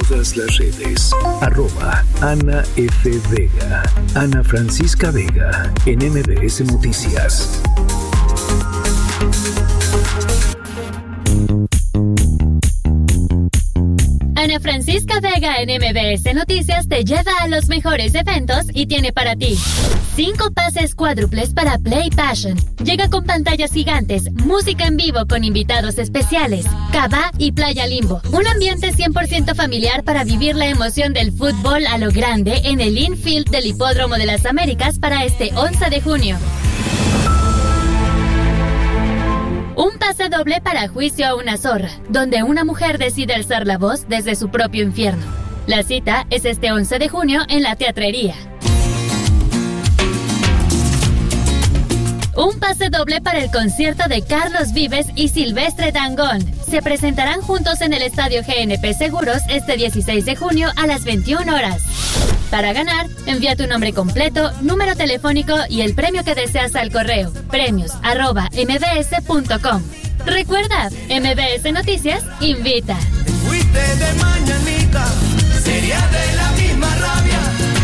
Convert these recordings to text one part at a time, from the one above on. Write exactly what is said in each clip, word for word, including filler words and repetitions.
todas las redes. Arroba Ana F. Vega. Ana Francisca Vega en M B S Noticias. Ana Francisca Vega en M B S Noticias te lleva a los mejores eventos y tiene para ti cinco pases cuádruples para Play Passion. Llega con pantallas gigantes, música en vivo con invitados especiales, Cava y Playa Limbo. Un ambiente cien por ciento familiar para vivir la emoción del fútbol a lo grande en el infield del Hipódromo de las Américas para este once de junio. Un pase doble para Juicio a una zorra, donde una mujer decide alzar la voz desde su propio infierno. La cita es este once de junio en la Teatrería. Un pase doble para el concierto de Carlos Vives y Silvestre Dangond. Se presentarán juntos en el Estadio G N P Seguros este dieciséis de junio a las veintiuna horas. Para ganar, envía tu nombre completo, número telefónico y el premio que deseas al correo premios arroba mbs punto com. Recuerda, M B S Noticias invita. Fuiste de mañanita, sería de la misma rabia.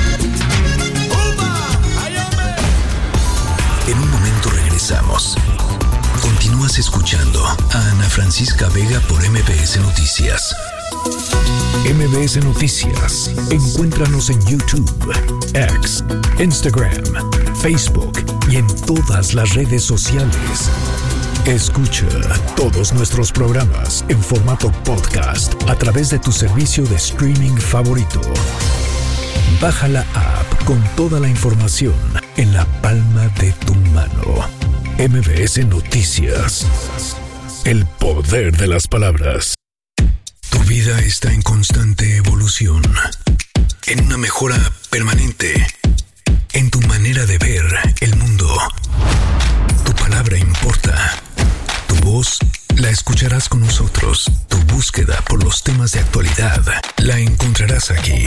En un momento regresamos. Continúas escuchando a Ana Francisca Vega por M B S Noticias. M B S Noticias. Encuéntranos en YouTube, X, Instagram, Facebook y en todas las redes sociales. Escucha todos nuestros programas en formato podcast a través de tu servicio de streaming favorito. Baja la app con toda la información en la palma de tu mano. M B S Noticias. El poder de las palabras. Tu vida está en constante evolución, en una mejora permanente, en tu manera de ver el mundo. Tu palabra importa. Tu voz la escucharás con nosotros. Tu búsqueda por los temas de actualidad la encontrarás aquí.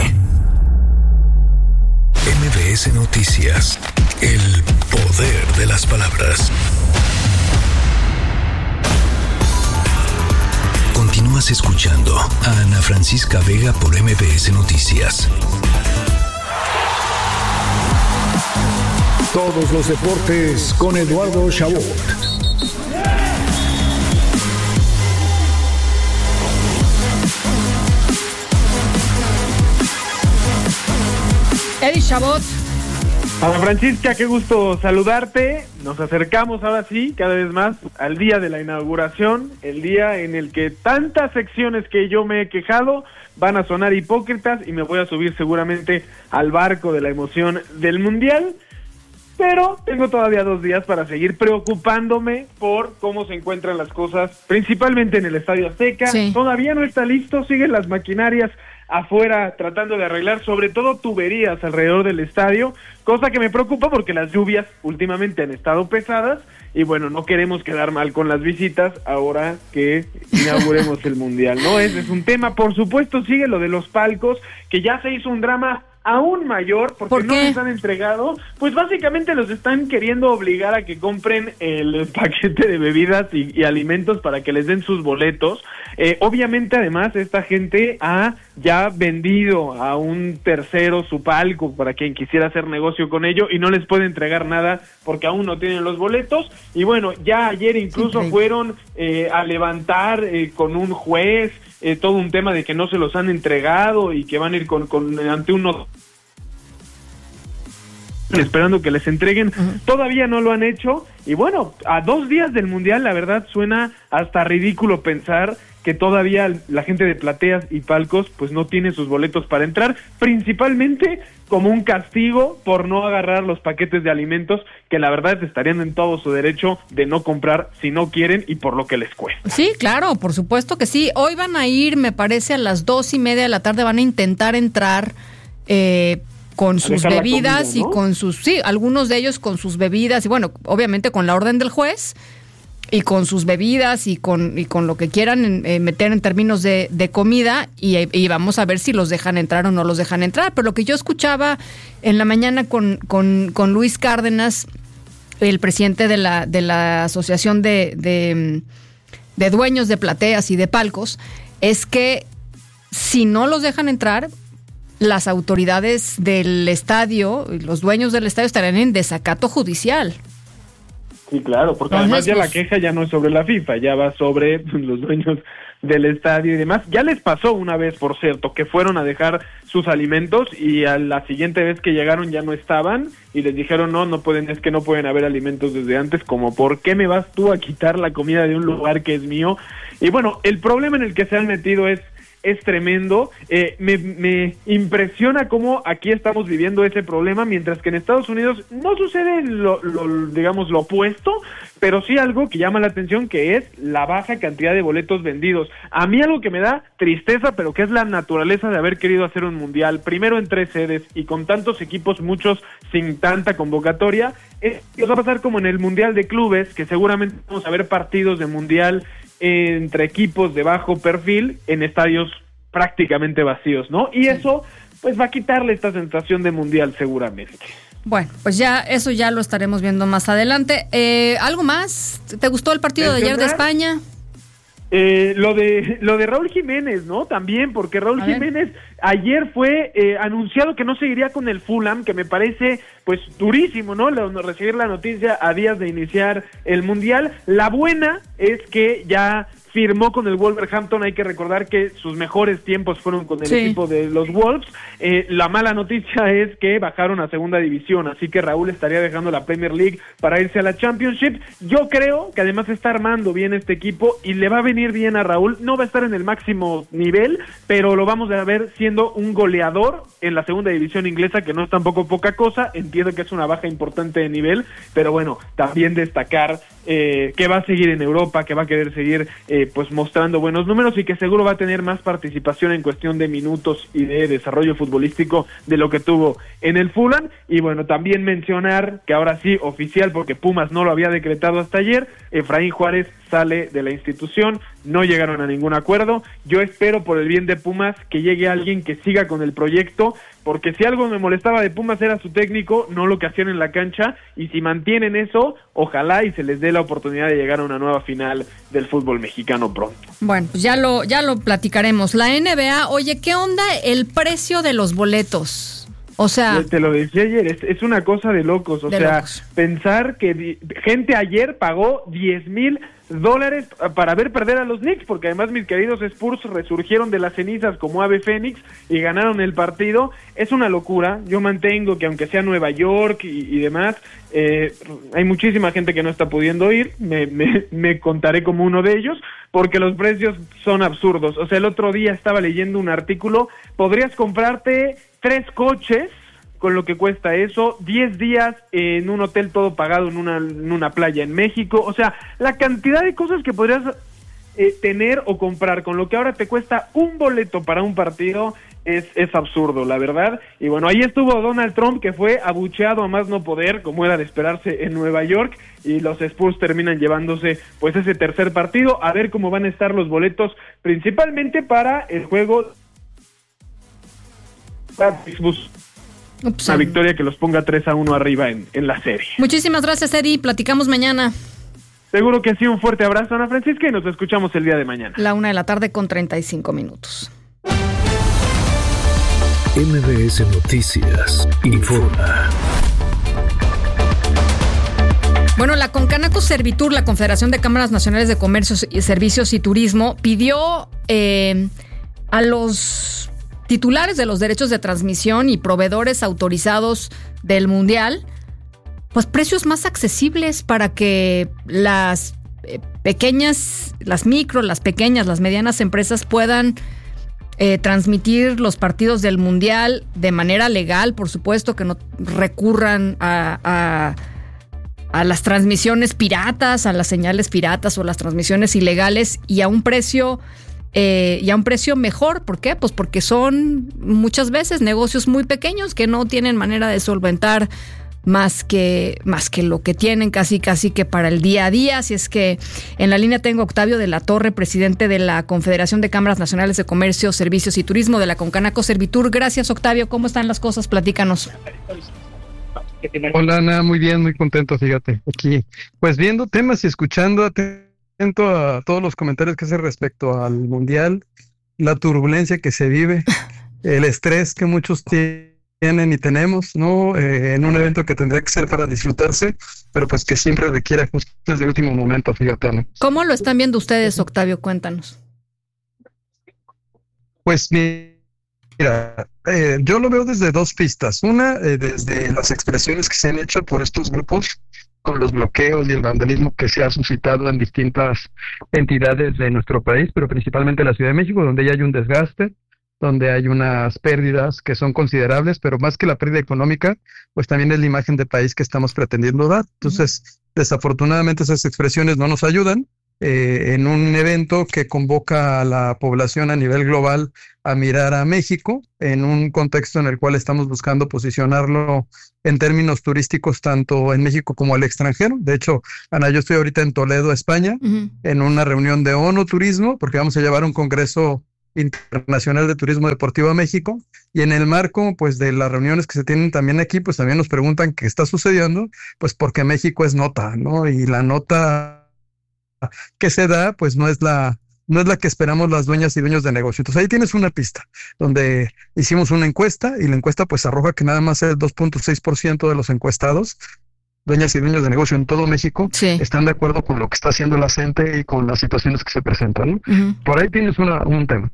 M B S Noticias. El poder de las palabras. Continúas escuchando a Ana Francisca Vega por M B S Noticias. Todos los deportes con Eduardo Chabot. Eddie Chabot. Ana Francisca, qué gusto saludarte. Nos acercamos ahora sí, cada vez más, al día de la inauguración, el día en el que tantas secciones que yo me he quejado van a sonar hipócritas y me voy a subir seguramente al barco de la emoción del Mundial. Pero tengo todavía dos días para seguir preocupándome por cómo se encuentran las cosas, principalmente en el Estadio Azteca. Sí. Todavía no está listo, siguen las maquinarias afuera tratando de arreglar, sobre todo tuberías alrededor del estadio, cosa que me preocupa porque las lluvias últimamente han estado pesadas y bueno, no queremos quedar mal con las visitas ahora que inauguremos el Mundial, ¿no? Ese es un tema. Por supuesto sigue lo de los palcos, que ya se hizo un drama aún mayor porque ¿Por no les han entregado, pues básicamente los están queriendo obligar a que compren el paquete de bebidas y, y alimentos para que les den sus boletos. Eh, obviamente además esta gente ha ya vendido a un tercero su palco para quien quisiera hacer negocio con ello y no les puede entregar nada porque aún no tienen los boletos. Y bueno, ya ayer incluso sí, fueron eh, a levantar eh, con un juez Eh, todo un tema de que no se los han entregado y que van a ir con, con ante unos esperando que les entreguen. Uh-huh. Todavía no lo han hecho y bueno, a dos días del Mundial la verdad suena hasta ridículo pensar que todavía la gente de plateas y palcos pues no tiene sus boletos para entrar, principalmente como un castigo por no agarrar los paquetes de alimentos que la verdad estarían en todo su derecho de no comprar si no quieren y por lo que les cuesta. Sí, claro, por supuesto que sí. Hoy van a ir, me parece, a las dos y media de la tarde, van a intentar entrar eh, con sus bebidas comida, ¿no? y con sus, sí, algunos de ellos con sus bebidas y bueno, obviamente con la orden del juez y con sus bebidas y con y con lo que quieran eh, meter en términos de, de comida y, y vamos a ver si los dejan entrar o no los dejan entrar. Pero lo que yo escuchaba en la mañana con, con, con Luis Cárdenas, el presidente de la, de la Asociación de, de, de Dueños de Plateas y de Palcos, es que si no los dejan entrar, las autoridades del estadio, los dueños del estadio estarán en desacato judicial. Sí, claro, porque Entonces, además ya pues, la queja ya no es sobre la FIFA, ya va sobre los dueños del estadio y demás. Ya les pasó una vez, por cierto, que fueron a dejar sus alimentos y a la siguiente vez que llegaron ya no estaban y les dijeron, no, no pueden, es que no pueden haber alimentos desde antes, como, ¿por qué me vas tú a quitar la comida de un lugar que es mío? Y bueno, el problema en el que se han metido es es tremendo. Eh, me, me impresiona cómo aquí estamos viviendo ese problema, mientras que en Estados Unidos no sucede lo, lo, digamos, lo opuesto, pero sí algo que llama la atención, que es la baja cantidad de boletos vendidos. A mí algo que me da tristeza, pero que es la naturaleza de haber querido hacer un mundial, primero en tres sedes y con tantos equipos, muchos sin tanta convocatoria, es que va a pasar como en el mundial de clubes, que seguramente vamos a ver partidos de mundial entre equipos de bajo perfil en estadios prácticamente vacíos, ¿no? Y eso pues va a quitarle esta sensación de mundial seguramente. Bueno, pues ya eso ya lo estaremos viendo más adelante. Eh, ¿Algo más? ¿Te gustó el partido de ayer de España? Eh, lo de lo de Raúl Jiménez, ¿no? También, porque Raúl Jiménez ayer fue eh, anunciado que no seguiría con el Fulham, que me parece pues durísimo, ¿no? Lo, recibir la noticia a días de iniciar el Mundial. La buena es que ya firmó con el Wolverhampton. Hay que recordar que sus mejores tiempos fueron con el sí. equipo de los Wolves. Eh, la mala noticia es que bajaron a segunda división, así que Raúl estaría dejando la Premier League para irse a la Championship. Yo creo que además está armando bien este equipo y le va a venir bien a Raúl. No va a estar en el máximo nivel, pero lo vamos a ver siendo un goleador en la segunda división inglesa, que no es tampoco poca cosa. Entiendo que es una baja importante de nivel, pero bueno, también destacar eh, que va a seguir en Europa, que va a querer seguir eh, pues mostrando buenos números y que seguro va a tener más participación en cuestión de minutos y de desarrollo futbolístico de lo que tuvo en el Fulham. Y bueno, también mencionar que ahora sí, oficial, porque Pumas no lo había decretado hasta ayer, Efraín Juárez sale de la institución, no llegaron a ningún acuerdo. Yo espero, por el bien de Pumas, que llegue alguien que siga con el proyecto, porque si algo me molestaba de Pumas era su técnico, no lo que hacían en la cancha, y si mantienen eso, ojalá y se les dé la oportunidad de llegar a una nueva final del fútbol mexicano pronto. Bueno, pues ya lo, ya lo platicaremos. La N B A, oye, ¿qué onda el precio de los boletos? O sea... Te lo decía ayer, es, es una cosa de locos, o de sea, locos. Pensar que di- gente ayer pagó diez mil dólares para ver perder a los Knicks, porque además mis queridos Spurs resurgieron de las cenizas como ave fénix y ganaron el partido. Es una locura. Yo mantengo que aunque sea Nueva York y, y demás, eh, hay muchísima gente que no está pudiendo ir. Me, me, me contaré como uno de ellos, porque los precios son absurdos. O sea, el otro día estaba leyendo un artículo, podrías comprarte tres coches con lo que cuesta eso, diez días en un hotel todo pagado en una, en una playa en México. O sea, la cantidad de cosas que podrías eh, tener o comprar con lo que ahora te cuesta un boleto para un partido es, es absurdo, la verdad. Y bueno, ahí estuvo Donald Trump, que fue abucheado a más no poder, como era de esperarse en Nueva York, y los Spurs terminan llevándose pues ese tercer partido. A ver cómo van a estar los boletos, principalmente para el juego Ups, una victoria que los ponga tres a uno arriba en, en la serie. Muchísimas gracias, Eddie. Platicamos mañana. Seguro que sí. Un fuerte abrazo, Ana Francisca, y nos escuchamos el día de mañana. La una de la tarde con treinta y cinco minutos. M B S Noticias informa. Bueno, la Concanaco Servitur, la Confederación de Cámaras Nacionales de Comercio y Servicios y Turismo, pidió eh, a los titulares de los derechos de transmisión y proveedores autorizados del Mundial, pues precios más accesibles para que las eh, pequeñas, las micro, las pequeñas, las medianas empresas puedan eh, transmitir los partidos del Mundial de manera legal, por supuesto, que no recurran a, a, a las transmisiones piratas, a las señales piratas o las transmisiones ilegales, y a un precio Eh, y a un precio mejor. ¿Por qué? Pues porque son muchas veces negocios muy pequeños que no tienen manera de solventar más que, más que lo que tienen casi casi que para el día a día. Así es que en la línea tengo a Octavio de la Torre, presidente de la Confederación de Cámaras Nacionales de Comercio, Servicios y Turismo de la Concanaco Servitur. Gracias, Octavio. ¿Cómo están las cosas? Platícanos. Hola, Ana, muy bien, muy contento, fíjate, aquí, pues viendo temas y escuchando atento a todos los comentarios que hace respecto al Mundial. la turbulencia que se vive, el estrés que muchos tienen y tenemos, ¿no? Eh, en un evento que tendría que ser para disfrutarse, pero pues que siempre requiere ajustes de último momento, fíjate, ¿no? ¿Cómo lo están viendo ustedes, Octavio? Cuéntanos. Pues mira, eh, yo lo veo desde dos pistas. Una, eh, desde las expresiones que se han hecho por estos grupos, con los bloqueos y el vandalismo que se ha suscitado en distintas entidades de nuestro país, pero principalmente la Ciudad de México, donde ya hay un desgaste, donde hay unas pérdidas que son considerables, pero más que la pérdida económica, pues también es la imagen de país que estamos pretendiendo dar. Entonces, uh-huh. desafortunadamente esas expresiones no nos ayudan. Eh, en un evento que convoca a la población a nivel global a mirar a México, en un contexto en el cual estamos buscando posicionarlo en términos turísticos tanto en México como al extranjero. De hecho, Ana, yo estoy ahorita en Toledo, España, uh-huh. en una reunión de ONU Turismo, porque vamos a llevar un congreso internacional de turismo deportivo a México, y en el marco pues de las reuniones que se tienen también aquí, pues también nos preguntan qué está sucediendo, pues porque México es nota, ¿no? Y la nota que se da, pues no es la no es la que esperamos las dueñas y dueños de negocio. Entonces ahí tienes una pista, donde hicimos una encuesta, y la encuesta pues arroja que nada más el dos punto seis por ciento de los encuestados, dueñas y dueños de negocio en todo México, sí. están de acuerdo con lo que está haciendo la gente y con las situaciones que se presentan, ¿no? Uh-huh. Por ahí tienes una, un tema.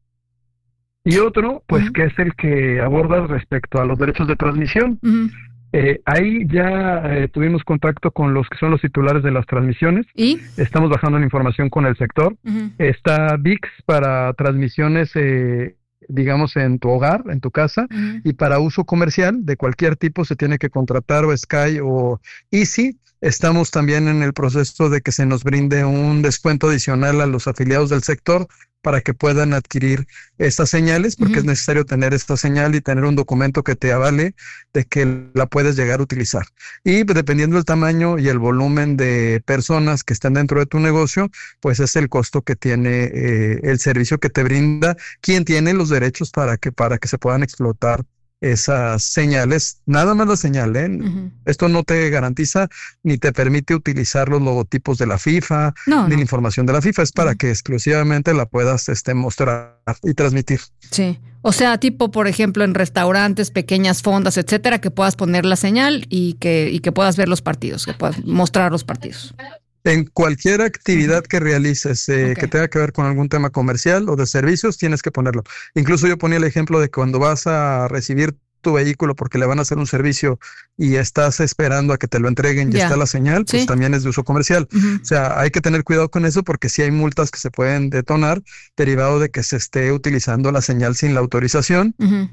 Y otro, pues uh-huh. que es el que aborda respecto a los derechos de transmisión. Uh-huh. Eh, ahí ya eh, tuvimos contacto con los que son los titulares de las transmisiones. ¿Y? Estamos bajando la información con el sector. Uh-huh. Está V I X para transmisiones, eh, digamos, en tu hogar, en tu casa, uh-huh. y para uso comercial de cualquier tipo se tiene que contratar o Sky o Easy. Estamos también en el proceso de que se nos brinde un descuento adicional a los afiliados del sector para que puedan adquirir estas señales, porque uh-huh. es necesario tener esta señal y tener un documento que te avale de que la puedes llegar a utilizar. Y dependiendo del tamaño y el volumen de personas que estén dentro de tu negocio, pues es el costo que tiene eh, el servicio que te brinda quien tiene los derechos para que, para que se puedan explotar esas señales, nada más la señal, ¿eh? Uh-huh. Esto no te garantiza ni te permite utilizar los logotipos de la FIFA, no, ni no. la información de la FIFA, es para uh-huh. que exclusivamente la puedas este, mostrar y transmitir. Sí, o sea, tipo, por ejemplo, en restaurantes, pequeñas fondas, etcétera, que puedas poner la señal y que, y que puedas ver los partidos, que puedas mostrar los partidos. En cualquier actividad que realices eh, okay. que tenga que ver con algún tema comercial o de servicios, tienes que ponerlo. Incluso yo ponía el ejemplo de que cuando vas a recibir tu vehículo porque le van a hacer un servicio y estás esperando a que te lo entreguen y yeah. está la señal, pues ¿sí? también es de uso comercial. Uh-huh. O sea, hay que tener cuidado con eso porque sí hay multas que se pueden detonar derivado de que se esté utilizando la señal sin la autorización. Uh-huh.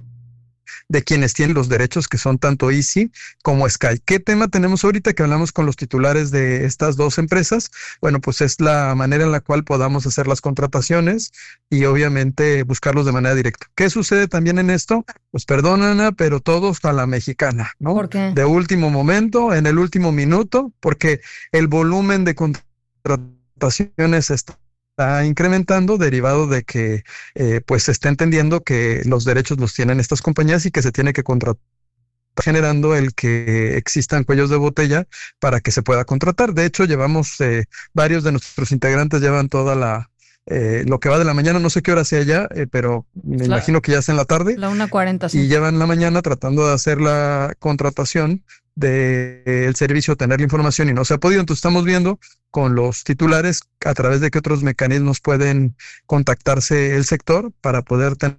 de quienes tienen los derechos, que son tanto Easy como Sky. ¿Qué tema tenemos ahorita que hablamos con los titulares de estas dos empresas? Bueno, pues es la manera en la cual podamos hacer las contrataciones y obviamente buscarlos de manera directa. ¿Qué sucede también en esto? Pues perdón, Ana, pero todos a la mexicana, ¿no? ¿Por qué? De último momento, en el último minuto, porque el volumen de contrataciones está está incrementando derivado de que eh, pues se está entendiendo que los derechos los tienen estas compañías y que se tiene que contratar, generando el que existan cuellos de botella para que se pueda contratar. De hecho, llevamos eh, varios de nuestros integrantes llevan toda la eh, lo que va de la mañana, no sé qué hora sea ya, eh, pero me la, imagino que ya es en la tarde. La una cuarenta. Sí. Y llevan la mañana tratando de hacer la contratación del de servicio, tener la información y no se ha podido. Entonces estamos viendo con los titulares a través de qué otros mecanismos pueden contactarse el sector para poder tener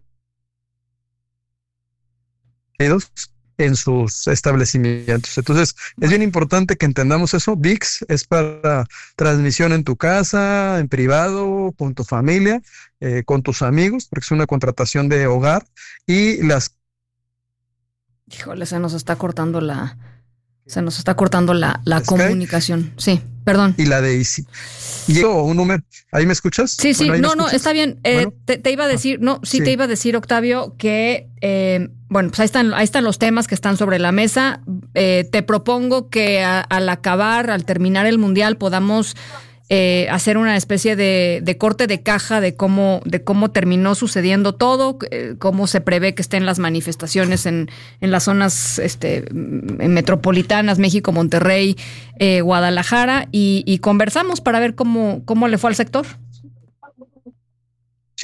en sus establecimientos. Entonces es bien importante que entendamos eso. V I X es para transmisión en tu casa, en privado, con tu familia, eh, con tus amigos, porque es una contratación de hogar. Y las Híjole, se nos está cortando la Se nos está cortando la, la comunicación. Sí, perdón. Y la de Easy. Y un número. ¿Ahí me escuchas? Sí, sí. Bueno, no, no, está bien. Eh, bueno. te, te iba a decir, no, sí, sí te iba a decir, Octavio, que eh, bueno, pues ahí están, ahí están los temas que están sobre la mesa. Eh, te propongo que a, al acabar, al terminar el mundial, podamos Eh, hacer una especie de, de corte de caja de cómo, de cómo terminó sucediendo todo, eh, cómo se prevé que estén las manifestaciones en, en las zonas este, en metropolitanas, México, Monterrey, eh, Guadalajara, y, y conversamos para ver cómo, cómo le fue al sector.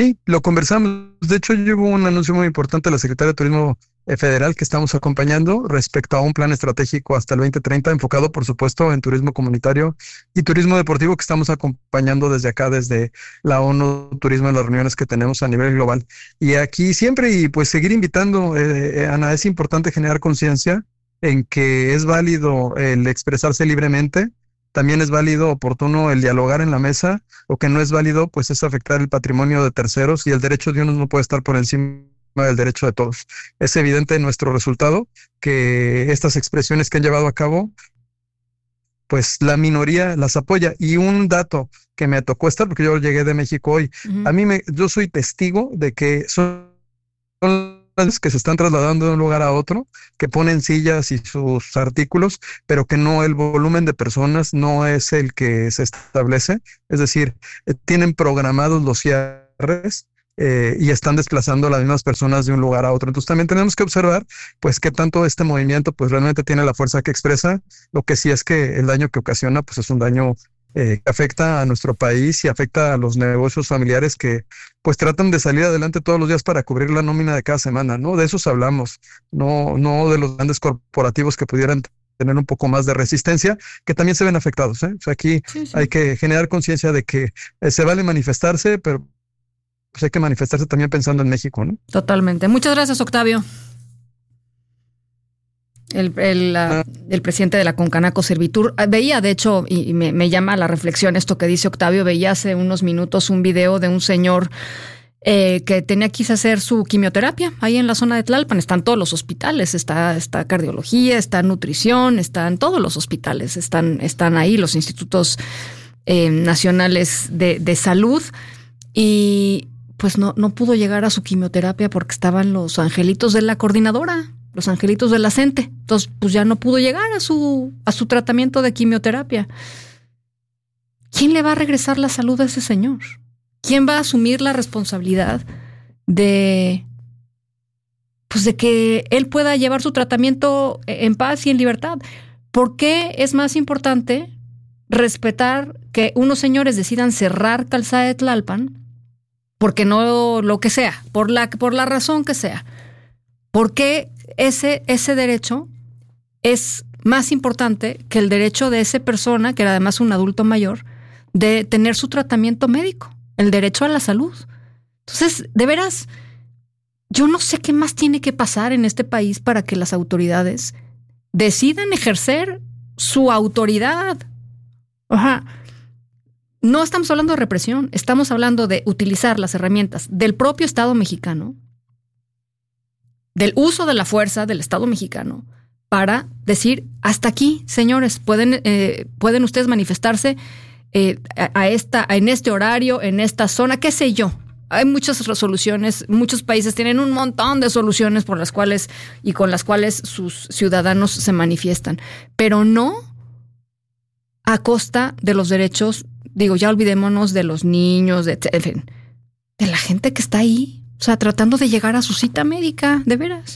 Sí, lo conversamos. De hecho, hubo un anuncio muy importante de la Secretaría de Turismo Federal que estamos acompañando respecto a un plan estratégico hasta el veinte treinta, enfocado, por supuesto, en turismo comunitario y turismo deportivo, que estamos acompañando desde acá, desde la ONU Turismo, en las reuniones que tenemos a nivel global. Y aquí siempre, y pues seguir invitando, eh, Ana, es importante generar conciencia en que es válido el expresarse libremente. También es válido, oportuno, el dialogar en la mesa. Lo que no es válido, pues, es afectar el patrimonio de terceros, y el derecho de unos no puede estar por encima del derecho de todos. Es evidente en nuestro resultado que estas expresiones que han llevado a cabo, pues la minoría las apoya. Y un dato que me tocó estar, porque yo llegué de México hoy, uh-huh. a mí me, yo soy testigo de que son que se están trasladando de un lugar a otro, que ponen sillas y sus artículos, pero que no, el volumen de personas no es el que se establece. Es decir, eh, tienen programados los cierres eh, y están desplazando a las mismas personas de un lugar a otro. Entonces también tenemos que observar, pues, qué tanto este movimiento, pues, realmente tiene la fuerza que expresa. Lo que sí es que el daño que ocasiona, pues, es un daño Eh, que afecta a nuestro país y afecta a los negocios familiares que pues tratan de salir adelante todos los días para cubrir la nómina de cada semana, ¿no? De esos hablamos, no, no de los grandes corporativos que pudieran tener un poco más de resistencia, que también se ven afectados, ¿eh? O sea, aquí sí, sí. hay que generar conciencia de que eh, se vale manifestarse, pero pues hay que manifestarse también pensando en México, ¿no? Totalmente. Muchas gracias, Octavio. El, el, uh, el presidente de la Concanaco Servitur. Veía, de hecho, y me, me llama a la reflexión esto que dice Octavio, veía hace unos minutos un video de un señor eh, que tenía que hacer su quimioterapia ahí en la zona de Tlalpan. Están todos los hospitales, está, está cardiología, está nutrición, están todos los hospitales, están, están ahí los institutos eh, nacionales de, de salud, y pues no, no pudo llegar a su quimioterapia porque estaban los angelitos de la coordinadora, los angelitos de la CENTE. Entonces, pues ya no pudo llegar a su, a su tratamiento de quimioterapia. ¿Quién le va a regresar la salud a ese señor? ¿Quién va a asumir la responsabilidad de, pues de que él pueda llevar su tratamiento en paz y en libertad? ¿Por qué es más importante respetar que unos señores decidan cerrar Calzada de Tlalpan? Porque no, lo que sea, por la, por la razón que sea. ¿Por qué ese, ese derecho es más importante que el derecho de esa persona, que era además un adulto mayor, de tener su tratamiento médico, el derecho a la salud? Entonces, de veras, yo no sé qué más tiene que pasar en este país para que las autoridades decidan ejercer su autoridad. Ajá. No estamos hablando de represión, estamos hablando de utilizar las herramientas del propio Estado mexicano, del uso de la fuerza del Estado mexicano, para decir, hasta aquí, señores, pueden, eh, pueden ustedes manifestarse eh, a, a esta, en este horario, en esta zona, qué sé yo. Hay muchas resoluciones, muchos países tienen un montón de soluciones por las cuales y con las cuales sus ciudadanos se manifiestan, pero no a costa de los derechos, digo, ya olvidémonos de los niños, de, en fin, de la gente que está ahí. O sea, tratando de llegar a su cita médica, de veras.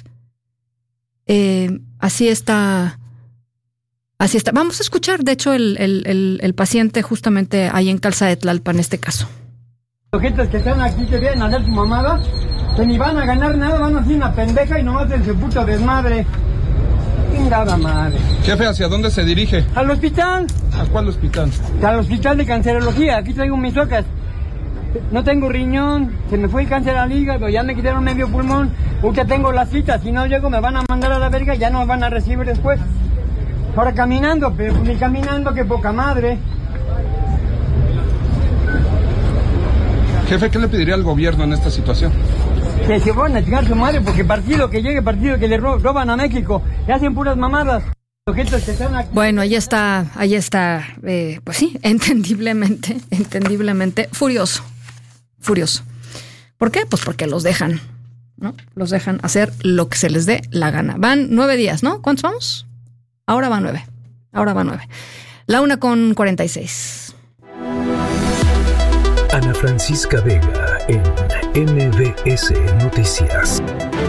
Eh, así está. Así está. Vamos a escuchar, de hecho, el, el, el, el paciente justamente ahí en Calzada de Tlalpan, en este caso. Los gentes que están aquí que vienen a hacer su mamada, que ni van a ganar nada, van a hacer una pendeja y nomás hacen su puto desmadre. Chingada madre. Jefe, ¿hacia dónde se dirige? Al hospital. ¿A cuál hospital? Al hospital de cancerología. Aquí traigo mis socas. No tengo riñón, se me fue el cáncer al hígado, ya me quitaron medio pulmón, ya tengo las citas, si no llego me van a mandar a la verga y ya no me van a recibir después. Ahora caminando, pero ni caminando, qué poca madre. Jefe, ¿qué le pediría al gobierno en esta situación? Que se van a chingar su madre, porque partido que llegue, partido que le ro- roban a México, le hacen puras mamadas. Bueno, ahí está, ahí está, eh, pues sí, entendiblemente, entendiblemente furioso. Furioso. ¿Por qué? Pues porque los dejan, ¿no? Los dejan hacer lo que se les dé la gana. Van nueve días, ¿no? ¿Cuántos vamos? Ahora van nueve. Ahora van nueve. La una con cuarenta y seis. Ana Francisca Vega en M B S Noticias.